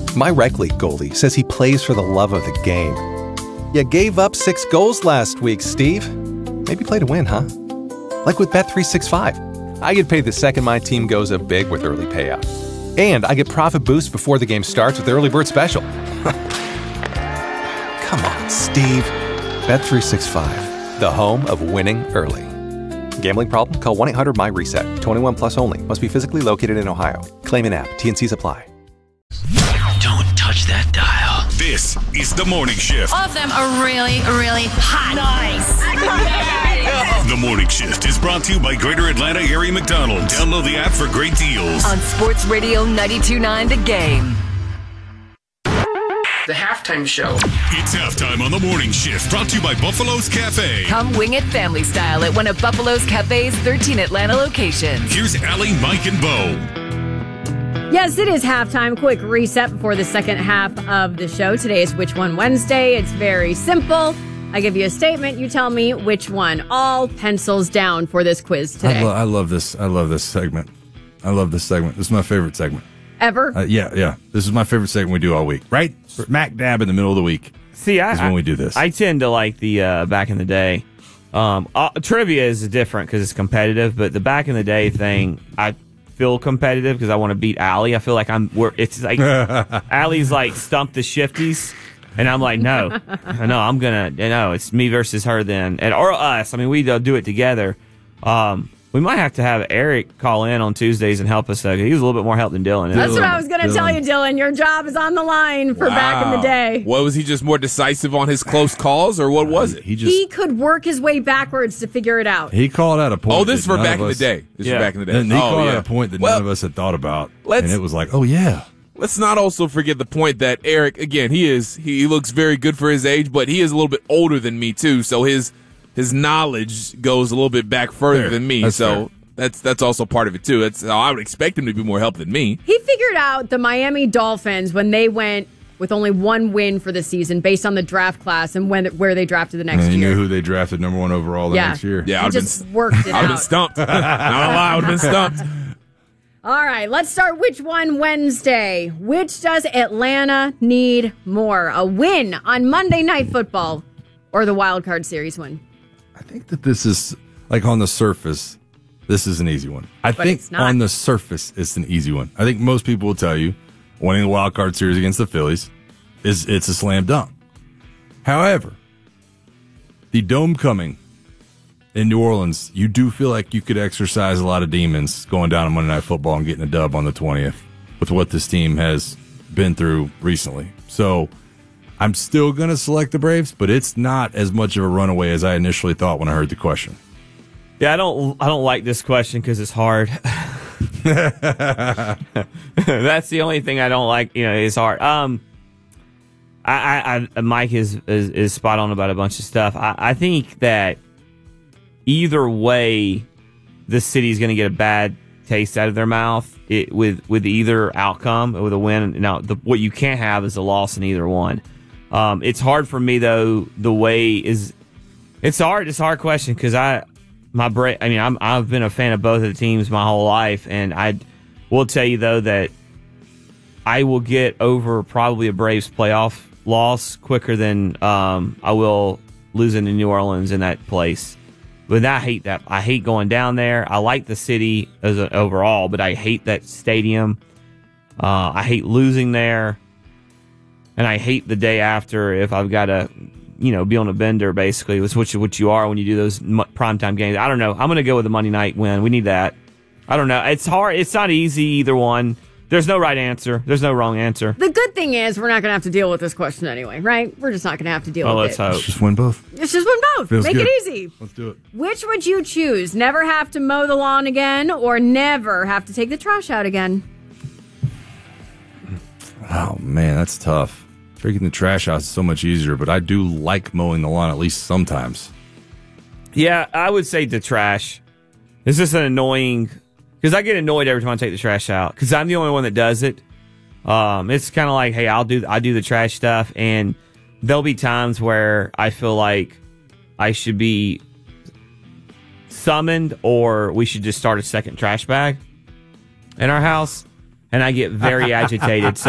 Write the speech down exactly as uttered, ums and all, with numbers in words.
My rec league goalie says he plays for the love of the game. You gave up six goals last week, Steve. Maybe play to win, huh? Like with Bet three sixty-five. I get paid the second my team goes up big with early payout. And I get profit boosts before the game starts with the early bird special. Come on, Steve. Bet three sixty-five, the home of winning early. Gambling problem? Call one eight hundred M Y reset. twenty-one plus only. Must be physically located in Ohio. Claim an app. T N Cs apply. Don't touch that dial. This is The Morning Shift. All of them are really, really hot. Nice. The Morning Shift is brought to you by Greater Atlanta Area McDonald's. Download the app for great deals. On Sports Radio ninety-two point nine The Game. The halftime show. It's halftime on The Morning Shift, brought to you by Buffalo's Cafe. Come wing it family style at one of Buffalo's Cafe's thirteen Atlanta locations. Here's Allie, Mike, and Bo. Yes, it is halftime. Quick reset before the second half of the show. Today is Which One Wednesday. It's very simple. I give you a statement. You tell me which one. All pencils down for this quiz today. I, lo- I love this. I love this segment. I love this segment. This is my favorite segment. Ever? Uh, yeah, yeah. This is my favorite segment we do all week. Right? Smack dab in the middle of the week. See, I, is when we do this. I, I tend to like the uh, back in the day. Um, uh, trivia is different because it's competitive, but the back in the day thing, I feel competitive because I want to beat Allie. I feel like I'm. We're, it's like Allie's like stump the shifties, and I'm like, no, no, I'm gonna. No, it's me versus her then, and or us. I mean, we do it together. Um, we might have to have Eric call in on Tuesdays and help us. Uh, he was a little bit more help than Dylan. That's what I was going to tell you, Dylan. Your job is on the line for wow. back in the day. What, was he just more decisive on his close calls, or what was it? He just he could work his way backwards to figure it out. He called out a point. Oh, this is for back back in the day. This is yeah. for back in the day. And he oh, called yeah. out a point that well, none of us had thought about, let's, and it was like, oh yeah. Let's not also forget the point that Eric, again, he is he looks very good for his age, but he is a little bit older than me too, so his his knowledge goes a little bit back further fair. than me. That's so. Fair. That's that's also part of it, too. That's how I would expect him to be more help than me. He figured out the Miami Dolphins when they went with only one win for the season based on the draft class and when where they drafted the next and you year. knew who they drafted number one overall the yeah. next year. Yeah, he I'd just been, worked it I'd out. have been stumped. Not gonna lie, I would have been stumped. All right, let's start Which One Wednesday. Which does Atlanta need more? A win on Monday Night Football or the Wild Card Series win? I think that this is, like on the surface, this is an easy one. I But think it's not. on the surface, it's an easy one. I think most people will tell you winning the wild card series against the Phillies is it's a slam dunk. However, the dome coming in New Orleans, you do feel like you could exercise a lot of demons going down on Monday Night Football and getting a dub on the twentieth with what this team has been through recently. So I'm still going to select the Braves, but it's not as much of a runaway as I initially thought when I heard the question. Yeah, I don't. I don't like this question because it's hard. That's the only thing I don't like. You know, it's hard. Um, I, I, I Mike is, is is spot on about a bunch of stuff. I, I think that either way, the city's going to get a bad taste out of their mouth it, with with either outcome, with a win. Now, the, what you can't have is a loss in either one. Um, it's hard for me though. The way is, it's hard. It's a hard question because I. My Bra- I mean, I'm, I've been a fan of both of the teams my whole life, and I will tell you, though, that I will get over probably a Braves playoff loss quicker than um, I will losing to New Orleans in that place. But I hate that. I hate going down there. I like the city as a, overall, but I hate that stadium. Uh, I hate losing there, and I hate the day after if I've got to... you know, be on a bender, basically, which what you, what you are when you do those primetime games. I don't know. I'm going to go with the Monday night win. We need that. I don't know. It's hard. It's not easy, either one. There's no right answer. There's no wrong answer. The good thing is we're not going to have to deal with this question anyway, right? We're just not going to have to deal well, with let's it. hope. Let's just win both. Let's just win both. Feels Make good. it easy. Let's do it. Which would you choose? Never have to mow the lawn again or never have to take the trash out again? Oh, man, that's tough. Taking the trash out is so much easier, but I do like mowing the lawn at least sometimes. Yeah, I would say the trash. It's just an annoying... because I get annoyed every time I take the trash out because I'm the only one that does it. Um, it's kind of like, hey, I'll do I do the trash stuff, and there'll be times where I feel like I should be summoned or we should just start a second trash bag in our house, and I get very agitated. So